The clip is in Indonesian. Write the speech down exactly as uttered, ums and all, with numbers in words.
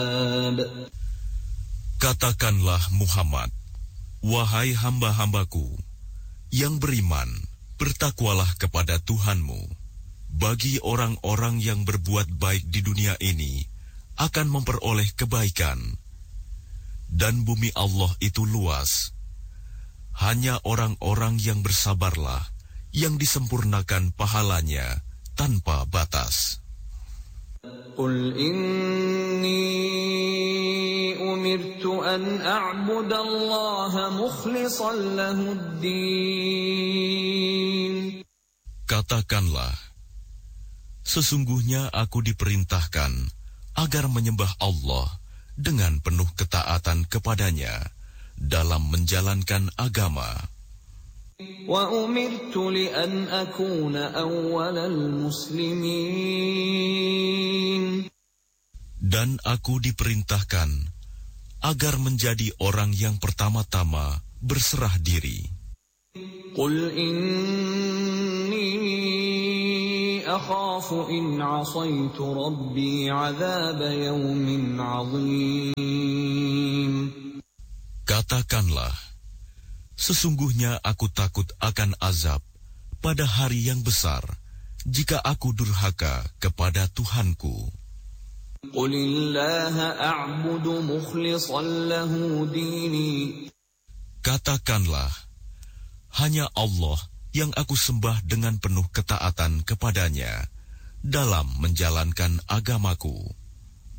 Katakanlah Muhammad, wahai hamba-hambaku yang beriman, bertakwalah kepada Tuhanmu. Bagi orang-orang yang berbuat baik di dunia ini akan memperoleh kebaikan. Dan bumi Allah itu luas. Hanya orang-orang yang bersabarlah yang disempurnakan pahalanya tanpa batas. Qul inni umirtu an a'budallaha mukhlishan lahuddin. Katakanlah, sesungguhnya aku diperintahkan agar menyembah Allah dengan penuh ketaatan kepadanya dalam menjalankan agama. Wa umirtu li an akuna awwalal muslimin. Dan aku diperintahkan agar menjadi orang yang pertama-tama berserah diri. Qul inni akhafu in 'asaitu rabbi 'adzab yawmin 'adzim. Katakanlah, sesungguhnya aku takut akan azab pada hari yang besar jika aku durhaka kepada Tuhanku. Qulillaha a'budu mukhlishan lahu dini. Katakanlah, hanya Allah yang aku sembah dengan penuh ketaatan kepadanya dalam menjalankan agamaku.